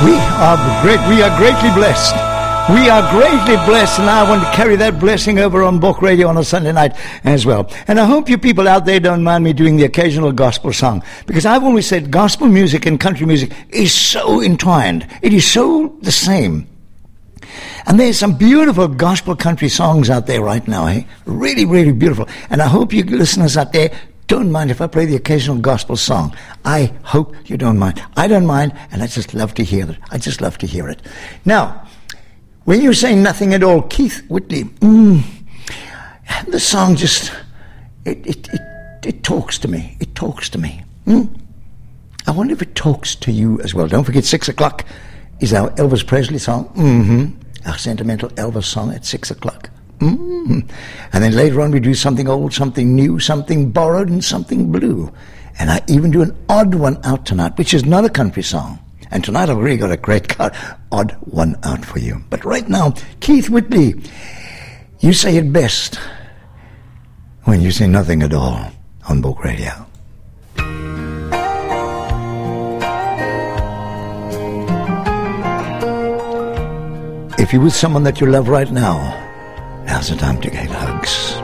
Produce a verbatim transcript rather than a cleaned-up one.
We are great. We are greatly blessed. We are greatly blessed, and I want to carry that blessing over on Book Radio on a Sunday night as well. And I hope you people out there don't mind me doing the occasional gospel song, because I've always said gospel music and country music is so entwined. It is so the same. And there's some beautiful gospel country songs out there right now, eh? Really, really beautiful. And I hope you listeners out there don't mind if I play the occasional gospel song. I hope you don't mind. I don't mind, and I just love to hear it. I just love to hear it. Now, when you say nothing at all, Keith Whitley, mm, the song just, it, it, it, it talks to me. It talks to me. Mm? I wonder if it talks to you as well. Don't forget, six o'clock is our Elvis Presley song. Mm-hmm. Our sentimental Elvis song at six o'clock. Mm-hmm. And then later on we do something old, something new, something borrowed, and something blue. And I even do an odd one out tonight, which is not a country song. And tonight I've really got a great card, odd one out for you. But right now, Keith Whitley, you say it best when you say nothing at all on Book Radio. If you're with someone that you love right now, now's the time to get hugs.